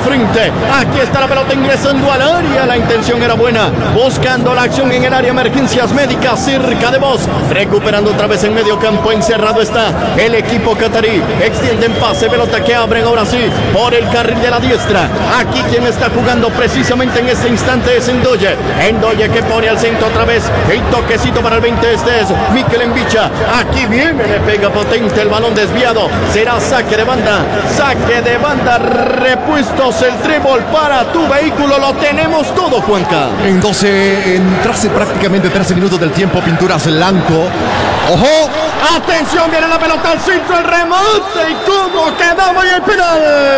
frente. Aquí está la pelota ingresando al área. La intención era buena. Buscando la acción en el área. Emergencias médicas cerca de vos. Recuperando otra vez en medio campo. Encerrado está el equipo catarí. Extienden pase. Pelota que abren ahora sí por el carril de la diestra. Aquí quien está jugando precisamente en este instante es Endoye. Endoye que pone al centro otra vez. El toquecito para el 20. Este es Mikel Envicha. Aquí viene. Le pega potente el balón desviado. Será saque de banda. Saque de banda. Repuestos el trébol para tu vehículo. Lo tenemos todo, Juanca. En 12, entrase prácticamente 13 minutos del tiempo. Pinturas Blanco. ¡Ojo! Atención, viene la pelota al centro, el remate. ¿Y cómo quedamos en el penal?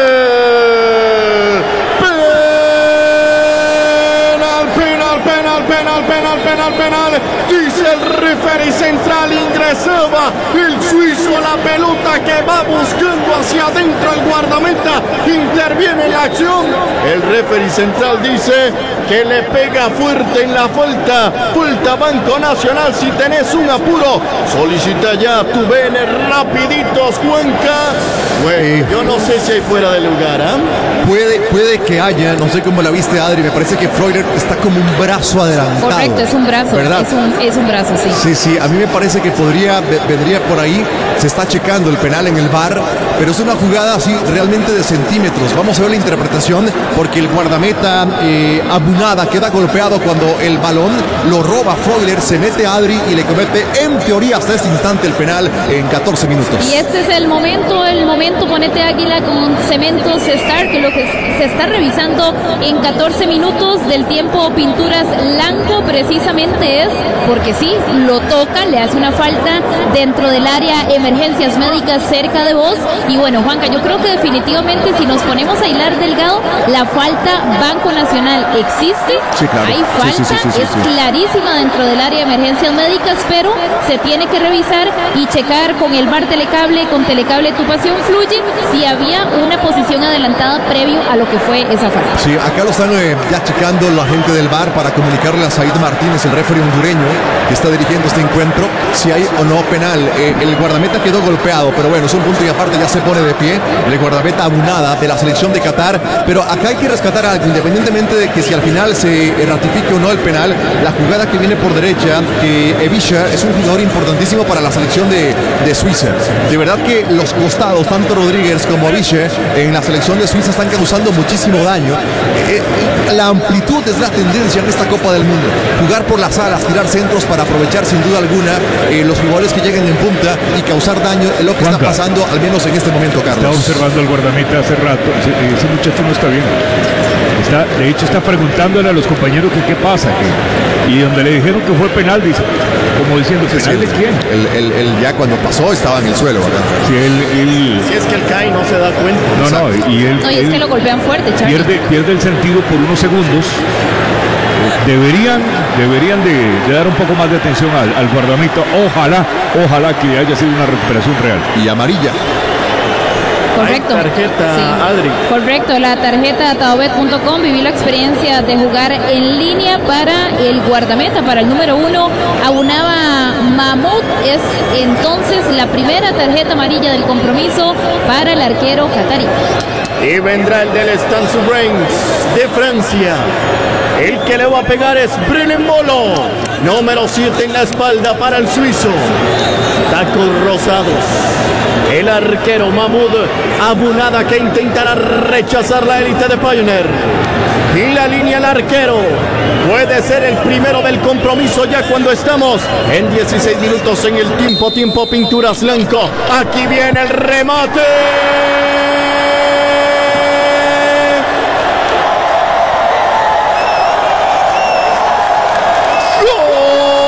Penal. Dice el referee central, ingresaba el suizo, la pelota que va buscando hacia adentro el guardameta, interviene en la acción. El referee central dice que le pega fuerte en la falta Banco Nacional. Si tenés un apuro, solicita ya tu BN rapiditos, Juanca. Bueno, yo no sé si hay fuera de lugar, ¿eh? Puede que haya, no sé cómo la viste, Adri, me parece que Freuler está como un brazo adelantado. Correcto, es un brazo, ¿verdad? Es un brazo, sí. Sí, a mí me parece que vendría por ahí. Se está checando el penal en el VAR, pero es una jugada así realmente de centímetros. Vamos a ver la interpretación, porque el guardameta Abunada queda golpeado cuando el balón lo roba Freuler, se mete a Adri y le comete en teoría hasta este instante el penal en 14 minutos. Y este es el momento, ponete Águila con Cementos Star, que lo que se está revisando en 14 minutos del tiempo Pinturas Blanco precisamente es porque sí, lo toca, le hace una falta dentro del área emergencias médicas cerca de vos. Y bueno, Juanca, yo creo que definitivamente si nos ponemos a hilar delgado, la falta Banco Nacional existe, sí, claro. Hay falta, es clarísima dentro del área de emergencias médicas, pero se tiene que revisar y checar con el VAR Telecable, con Telecable Tu Pasión Fluye, si había una posición adelantada previo a lo que fue esa falta. Sí, acá lo están ya checando la gente del VAR para comunicarle a Said Martínez, el referee hondureño que está dirigiendo este encuentro, si hay o no penal. El guardameta quedó golpeado, pero bueno, es un punto y aparte, ya se pone de pie el guardameta Abunada de la selección de Qatar. Pero acá hay que rescatar algo, independientemente de que si al final se ratifique o no el penal, la jugada que viene por derecha, que Evisha es un jugador importantísimo para la selección de Suiza. De verdad que los costados, tanto Rodríguez como Evisha en la selección de Suiza, están causando muchísimo daño. La amplitud es la tendencia en esta Copa del Mundo. Jugar por las alas, tirar centros para aprovechar sin duda alguna los jugadores que llegan en punta y causar daño, es lo que está pasando, al menos en este momento, Carlos. Está observando al guardameta hace rato, ese muchacho no está bien. De hecho está preguntándole a los compañeros que qué pasa, y donde le dijeron que fue penal, dice, como diciendo, ¿penal de quién? Él ya cuando pasó estaba en el suelo, ¿verdad? Si es que él cae y no se da cuenta. Y es que lo golpean fuerte, Charlie. Pierde el sentido por unos segundos. Deberían de dar un poco más de atención al guardameta. Ojalá que haya sido una recuperación real. Y amarilla. Correcto. Tarjeta, sí. Adri. Correcto, la tarjeta taobet.com. Viví la experiencia de jugar en línea para el guardameta, para el número 1, Abunaba Mahmoud. Es entonces la primera tarjeta amarilla del compromiso para el arquero catarí. Y vendrá el del Stade Reims de Francia. El que le va a pegar es Brillen Molo. Número 7 en la espalda para el suizo. Tacos rosados. El arquero Mahmoud Abunada, que intentará rechazar la élite de Pioneer. Y la línea al arquero. Puede ser el primero del compromiso ya cuando estamos en 16 minutos en el tiempo Pinturas Blanco. Aquí viene el remate.